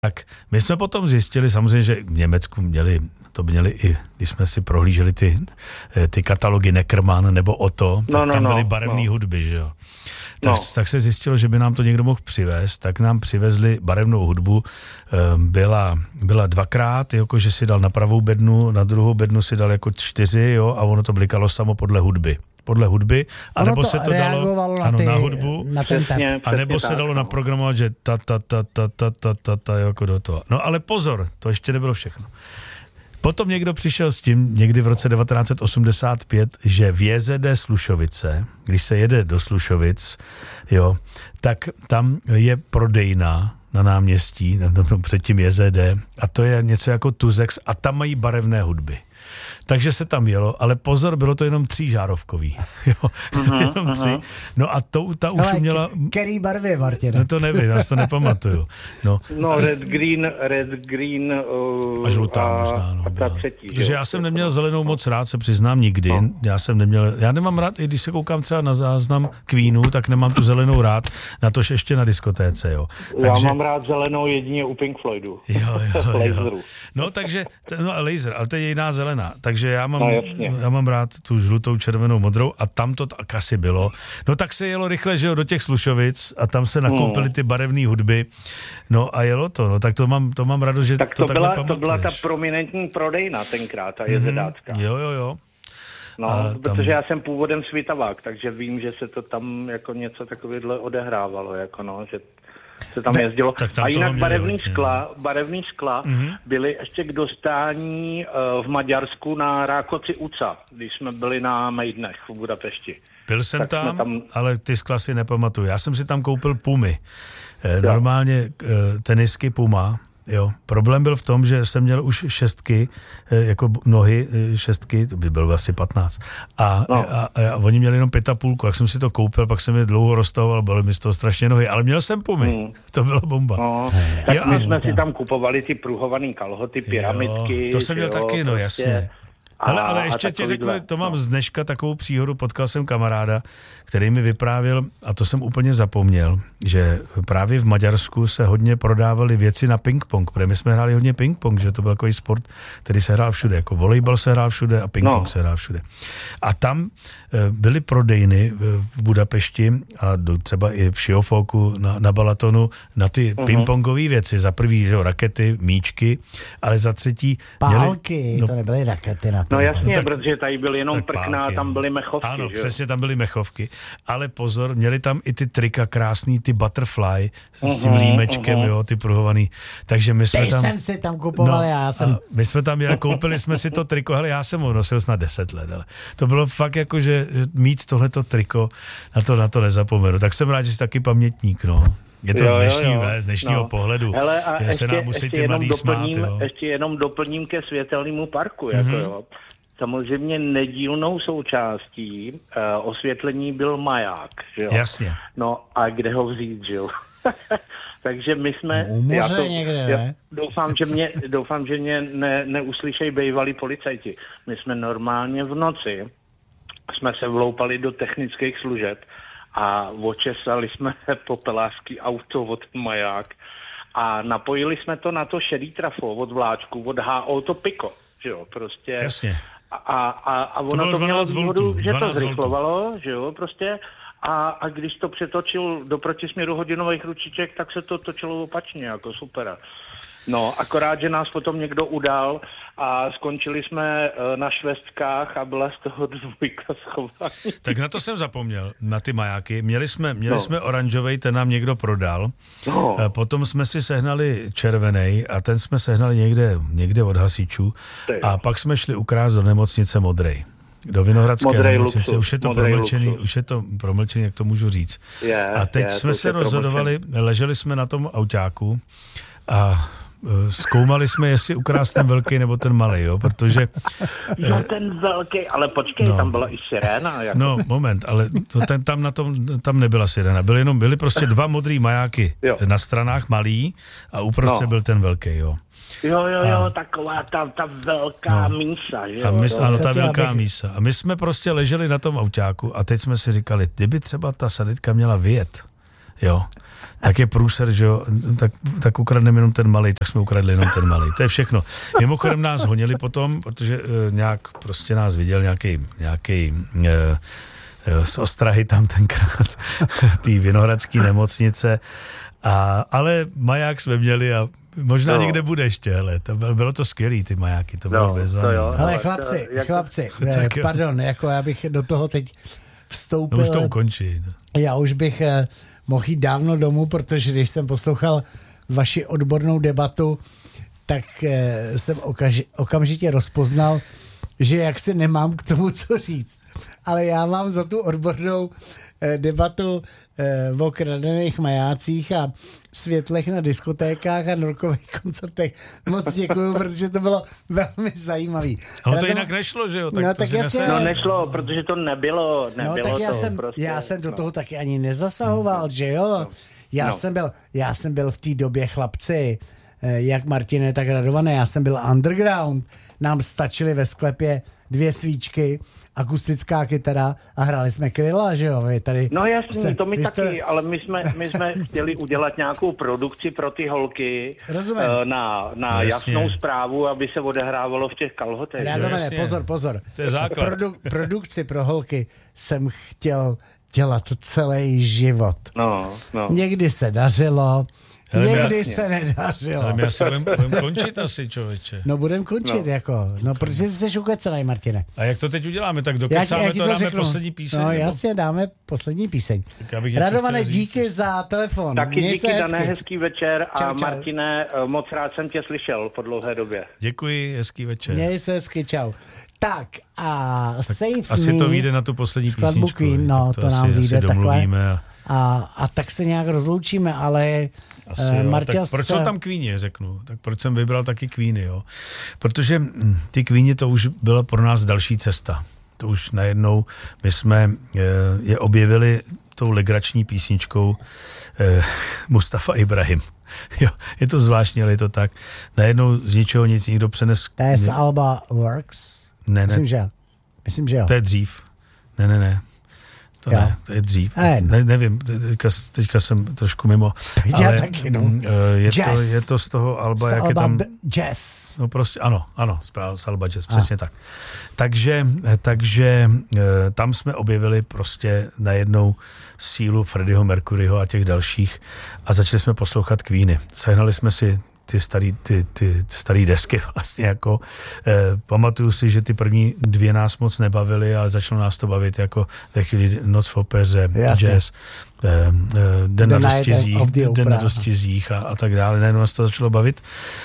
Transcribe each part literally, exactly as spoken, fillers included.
Tak my jsme potom zjistili, samozřejmě, že v Německu měli, to měli i, když jsme si prohlíželi ty, ty katalogy Neckermann nebo Otto, tak no, no, tam byly barevné no. hudby, že jo. Tak, no. tak se zjistilo, že by nám to někdo mohl přivést, tak nám přivezli barevnou hudbu, byla, byla dvakrát, jako že si dal na pravou bednu, na druhou bednu si dal jako čtyři, jo, a ono to blikalo samo podle hudby. Podle hudby, anebo se to dalo na, ano, ty, na hudbu, na ten přesně, a nebo se dalo naprogramovat, že ta, ta, ta, ta, ta, ta, ta, ta, jako do toho. No ale pozor, to ještě nebylo všechno. Potom někdo přišel s tím, někdy v roce devatenáct set osmdesát pět, že v J Z D Slušovice, když se jede do Slušovic, jo, tak tam je prodejna na náměstí, předtím J Z D, a to je něco jako Tuzex a tam mají barevné hudby. Takže se tam jelo, ale pozor, bylo to jenom třížárovkový. Jo, uh-huh, jenom tři. Uh-huh. No a to, ta už měla... Který barvy, Martina? No to nevím, já si to nepamatuju. No, no red, green, red, green uh, a žlutá a, možná, no, a ta třetí. Protože já jsem neměl zelenou moc rád, se přiznám nikdy. No. Já jsem neměl, já nemám rád, i když se koukám třeba na záznam Queenu, tak nemám tu zelenou rád, natož ještě na diskotéce, jo. Takže... Já mám rád zelenou jedině u Pink Floydu. Jo, jo, jo. No takže, no laser, ale to je jiná zelená. Takže já mám, no, já mám rád tu žlutou, červenou, modrou a tam to tak asi bylo. No tak se jelo rychle, že jo, do těch Slušovic a tam se nakoupily ty barevné hudby. No a jelo to, no tak to mám, to mám rádo, že tak to, to takhle byla, pamatuješ. To byla ta prominentní prodejna tenkrát, ta jezedácká. Mm-hmm. Jo, jo, jo. No, a protože tam... já jsem původem Svitavák, takže vím, že se to tam jako něco takového odehrávalo, jako no, že se tam jezdilo. Tam a jinak barevný hodně. skla, barevný skla mm-hmm. byly ještě k dostání uh, v Maďarsku na Rákoci Uca, když jsme byli na Mejdnech v Budapešti. Byl jsem tam, tam, ale ty skla si nepamatuju. Já jsem si tam koupil Pumy. Eh, normálně eh, tenisky Puma. Jo, problém byl v tom, že jsem měl už šestky, jako nohy šestky, to by bylo asi patnáct. A, no. a, a, a oni měli jenom pět a půlku, jak jsem si to koupil, pak jsem je dlouho roztahoval, bylo mi z toho strašně nohy, ale měl jsem Pumy, hmm. to byla bomba. No, tak jo, my jsme a... si tam kupovali ty pruhovaný kalhoty, pyramidky. Jo, to jsem měl jo, taky, no prostě... jasně. Ale, ale ještě ti řeknu, to mám no. z dneška takovou příhodu, potkal jsem kamaráda, který mi vyprávěl, a to jsem úplně zapomněl, že právě v Maďarsku se hodně prodávaly věci na ping-pong, protože my jsme hráli hodně ping-pong, že to byl takový sport, který se hrál všude, jako volejbal se hrál všude a ping-pong no. se hrál všude. A tam byly prodejny v Budapešti a třeba i v Šiofóku na, na Balatonu na ty uh-huh. ping-pongové věci. Za prvý, že jo, rakety, míčky, ale za třetí... Pálky, měli, no, to nebyly rakety na No jasně, no tak, protože tady byly jenom prkna a tam byly mechovky. Ano, že? přesně, tam byly mechovky. Ale pozor, měli tam i ty trika krásný, ty butterfly uh-huh, s tím límečkem, uh-huh. jo, ty pruhovaný. Takže my jsme Ty tam... jsem si tam kupoval, no, já jsem... My jsme tam, já, koupili jsme si to triko, hele, já jsem ho nosil snad deset let, ale to bylo fakt jako, že mít tohleto triko, na to, na to nezapomenu. Tak jsem rád, že jsi taky pamětník, no. Je to jo, z dnešního, jo, jo. Z dnešního no. pohledu. Hele, a ještě, se nám musí ty mladý smát, jo. Ještě jenom doplním ke světelnému parku, jako mm-hmm. jo. Samozřejmě nedílnou součástí uh, osvětlení byl maják, že jo. Jasně. No a kde ho vzít, že jo. Takže my jsme... U moře já to, někde, já ne? Doufám, že mě, doufám, že mě ne, neuslyšej bývalí policajti. My jsme normálně v noci jsme se vloupali do technických služeb a očesali jsme popelářský auto od maják a napojili jsme to na to šedý trafo od vláčku, od H O to Pico, že jo, prostě. Jasně. A, a, a ono to, to mělo výhodu, že to zrychlovalo, že jo, prostě. A, a když to přetočil do protisměru hodinových ručiček, tak se to točilo opačně, jako super. No, akorát, že nás potom někdo udal a skončili jsme na švestkách a byla z toho dvojka schování. Tak na to jsem zapomněl, na ty majáky. Měli jsme, měli no. jsme oranžovej, ten nám někdo prodal. No. Potom jsme si sehnali červenej a ten jsme sehnali někde, někde od hasičů. A pak jsme šli ukrást do nemocnice modrej. Do Vinohradské modrej nemocnice. Luxus, už je to promlčený, luxus. už je to promlčený, jak to můžu říct. Je, a teď je, jsme se rozhodovali, leželi jsme na tom autáku a zkoumali jsme, jestli ukrást ten velký nebo ten malý, jo, protože... No ten velký, ale počkej, no, tam byla i siréna. Jako. No, moment, ale to, ten, tam na tom, tam nebyla siréna, byly jenom, byly prostě dva modrý majáky jo. na stranách malý a uprostřed no. byl ten velký, jo. Jo, jo, jo, a, taková ta, ta velká no. mísa, že jo. A my, ano, ta velká mísa. A my jsme prostě leželi na tom autáku a teď jsme si říkali, kdyby třeba ta sanitka měla vyjet, jo, tak je průser, že jo, tak, tak ukradneme jenom ten malej, tak jsme ukradli jenom ten malej. To je všechno. Mimochodem nás honili potom, protože uh, nějak prostě nás viděl nějaký, nějaký uh, z Ostrahy tam tenkrát, té vinohradské nemocnice, a, ale maják jsme měli a možná no. někde bude ještě, hele, to bylo, bylo to skvělý, ty majáky, to bylo no, bezvadné. Hele, chlapci, to, chlapci, jako... pardon, jako já bych do toho teď vstoupil. No už to ukončí. Já už bych eh, mohl jít dávno domů, protože když jsem poslouchal vaši odbornou debatu, tak eh, jsem okaž, okamžitě rozpoznal, že jak se nemám k tomu co říct. Ale já mám za tu odbornou eh, debatu eh, o kradených majácích a světlech na diskotékách a norkových koncertech moc děkuju, protože to bylo velmi zajímavý. No to jinak nešlo, že jo? Tak no, to tak si jasně, no nešlo, protože to nebylo, nebylo no, tak já to jsem, prostě. Já jsem do no. toho taky ani nezasahoval, že jo? No. Já, no. jsem byl, já jsem byl v té době, chlapci, jak Martine, tak Radované, já jsem byl underground, nám stačily ve sklepě dvě svíčky, akustická kytara a hráli jsme kryla, že jo? Vy tady no jasný, jste, to my taky, jste... ale my jsme, my jsme chtěli udělat nějakou produkci pro ty holky Rozumím. na, na jasnou zprávu, aby se odehrávalo v těch kalhotech. Radované, pozor, pozor. To je základ. Produ- produkci pro holky jsem chtěl dělat celý život. No, no. Někdy se dařilo, Hele, někdy já, se nedařilo. Ale my asi budeme budem končit asi, člověče. No budem končit, no. jako. No, protože ty jsi ukecelej, Martine. A jak to teď uděláme? Tak dokecáme to, to dáme řeknu. Poslední píseň? No nebo? jasně, dáme poslední píseň. Radované, díky za telefon. Taky Měj díky, Dané, hezký večer a čau, čau. Martine, moc rád jsem tě slyšel po dlouhé době. Děkuji, hezký večer. Měj se hezky, čau. Tak a tak Save asi Me. to vyjde na tu poslední písničku. Queen, no, to, to nám asi, vyjde asi takhle. A... A, a tak se nějak rozloučíme, ale asi, uh, Marťas... proč jsou tam Queeni, řeknu? Tak proč jsem vybral taky Queeni, jo? Protože ty Queeni, to už byla pro nás další cesta. To už najednou my jsme je, je objevili tou legrační písničkou eh, Mustafa Ibrahim. Jo, je to zvláštní, ale je to tak. Najednou z ničeho nic někdo přenes... To je z Alba Works? Ne, ne. Myslím, že, Myslím, že jo. To je dřív. Ne, ne, ne. To jo. ne, to je dřív. Ne, nevím, teďka, teďka jsem trošku mimo. Já ale taky, no. Je to, je to z toho Alba, z jak Alba je tam... Jazz. No prostě, ano, ano, z Alba Jazz, přesně a. tak. Takže, takže tam jsme objevili prostě najednou sílu Freddieho Mercuryho a těch dalších a začali jsme poslouchat Queeny. Sehnali jsme si ty starý, ty, ty starý desky vlastně jako. Eh, pamatuju si, že ty první dvě nás moc nebavily, ale začalo nás to bavit jako ve chvíli Noc v opeře, jazz, eh, eh, Den na dostizích, Den na dostizích a, a tak dále. Najednou nás to začalo bavit.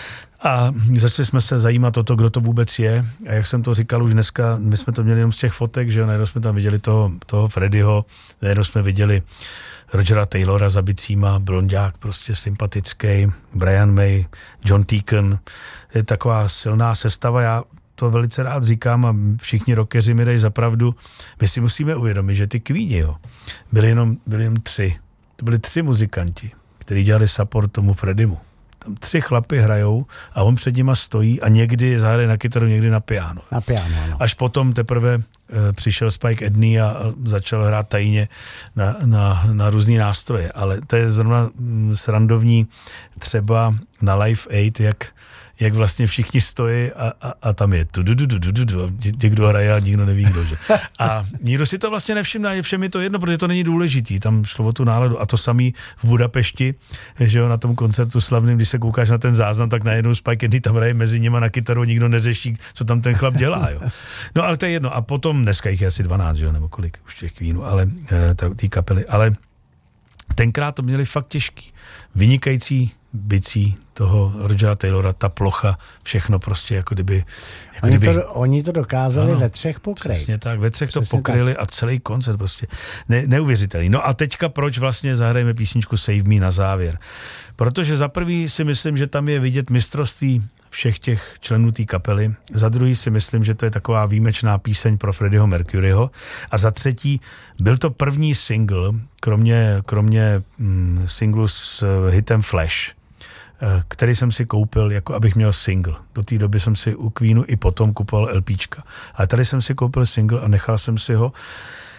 A začali jsme se zajímat o to, kdo to vůbec je. A jak jsem to říkal už dneska, my jsme to měli jenom z těch fotek, že jo, najednou jsme tam viděli toho, toho Freddieho, najednou jsme viděli Rogera Taylora za bicíma, blonďák, prostě sympatický, Brian May, John Deacon, je taková silná sestava, já to velice rád říkám a všichni rockeři mi dají za pravdu. My si musíme uvědomit, že ty Queeni, jo, byli jenom, byli jenom tři. To byli tři muzikanti, kteří dělali support tomu Freddiemu. Tam tři chlapy hrajou a on před nima stojí a někdy zahraje na kytaru, někdy na piano. Na piano, no. Až potom teprve e, přišel Spike Edney a, a začal hrát tajně na, na, na různý nástroje. Ale to je zrovna m, srandovní třeba na Live Aid, jak, jak vlastně všichni stojí a, a, a tam je tu, du, du, du, du, du, du, někdo hraje a nikdo neví kdo. Že? A nikdo si to vlastně nevšimne, všem je to jedno, protože to není důležitý, tam šlo o tu náladu. A to samý v Budapešti, že jo, na tom koncertu slavným, když se koukáš na ten záznam, tak najednou Spike Edney tam hraje mezi nima na kytaru, nikdo neřeší, co tam ten chlap dělá. Jo. No ale to je jedno. A potom, dneska jich je asi dvanáct, že jo, nebo kolik už těch Queenů, ale ty kapely. Ale tenkrát to měli fakt těžký. Vynikající bicí toho Rogera Taylora, ta plocha, všechno prostě jako kdyby... Jako oni, kdyby to, oni to dokázali ano, ve třech pokryt. Přesně tak, ve třech přesně to pokryli tak. A celý koncert prostě ne, neuvěřitelný. No a teďka proč vlastně zahrajeme písničku Save Me na závěr? Protože za prvý si myslím, že tam je vidět mistrovství všech těch členů té kapely. Za druhý si myslím, že to je taková výjimečná píseň pro Freddieho Mercuryho. A za třetí byl to první single, kromě, kromě mm, singlu s hitem Flash, který jsem si koupil, jako abych měl single. Do té doby jsem si u Queenu i potom kupoval LPčka. Ale tady jsem si koupil single a nechal jsem si ho.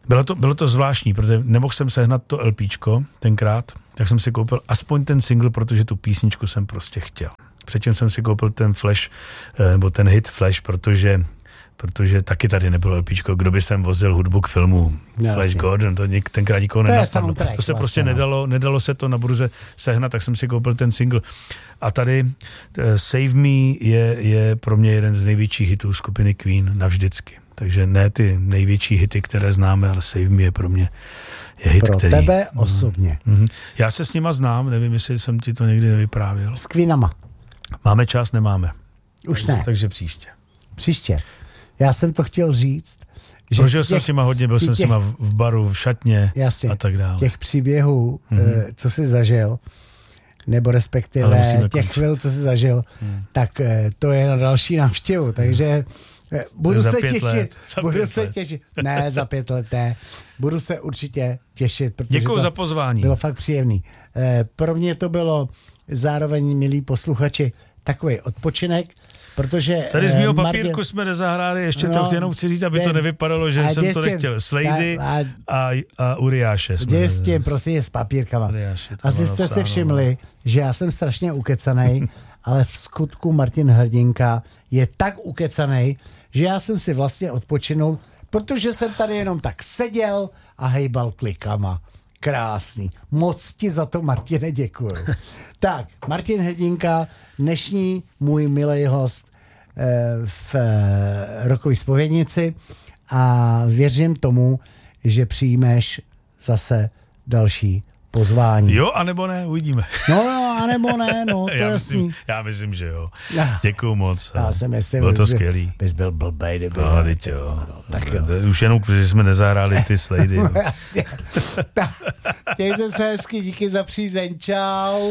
Bylo to, bylo to zvláštní, protože nemohl jsem sehnat to LPčko tenkrát, tak jsem si koupil aspoň ten single, protože tu písničku jsem prostě chtěl. Předtím jsem si koupil ten Flash, nebo ten hit Flash, protože protože taky tady nebylo LPčko, kdo by sem vozil hudbu k filmu no, Flash jasně. Gordon, to nik, tenkrát nikoho nenapadlo. To se vlastně prostě nedalo, nedalo se to na burze sehnat, tak jsem si koupil ten single. A tady uh, Save Me je, je pro mě jeden z největších hitů skupiny Queen navždycky. Takže ne ty největší hity, které známe, ale Save Me je pro mě je hit, pro který... Pro tebe mm, osobně. Mm, já se s nima znám, nevím, jestli jsem ti to někdy nevyprávěl. S Queenama. Máme čas, nemáme. Už takže, ne. Takže příště. Příště. Já jsem to chtěl říct, že Prožil jsem s těma hodně, byl jsem s těma v baru, v šatně jasně, a tak dále. Těch příběhů, mm-hmm. co jsi zažil, nebo respektive těch končit. chvil, co jsi zažil, hmm. tak to je na další návštěvu, takže budu se těšit. Let, budu se let. těšit. Ne, za pět let ne. Budu se určitě těšit, protože děkuju za pozvání. Bylo fakt příjemný. Pro mě to bylo zároveň, milí posluchači, takový odpočinek, protože... Tady z mýho papírku Martin... jsme nezahráli, ještě no, to jenom chci říct, aby to nevypadalo, že jsem to nechtěl. Slady a, a, a Uriáše. Kde s tím, prostě s papírkama. Asi jste si všimli, že já jsem strašně ukecanej, ale v skutku Martin Hrdinka je tak ukecanej, že já jsem si vlastně odpočinul, protože jsem tady jenom tak seděl a hejbal klikama. Krásný. Moc ti za to, Martine, děkuju. Tak, Martin Hrdinka, dnešní můj milý host eh, v eh, Rockové zpovědnici a věřím tomu, že přijmeš zase další pozvání. Jo, anebo ne, uvidíme. No, no, anebo ne, no, to já jasný. Myslím, já myslím, že jo. Děkuju moc. Já jsem myslím, bylo to skvělý. Bys byl blbej, kdyby no, ne. Jo. No, tak jo. Už jenom, protože jsme nezahráli ty slejdy. No, jasně. Mějte se hezky, díky za přízeň, čau.